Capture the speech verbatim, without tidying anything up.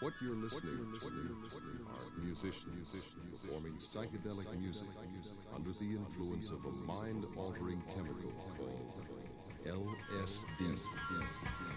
What you're listening to are musicians performing psychedelic music under the influence of a mind-altering chemical called L S D.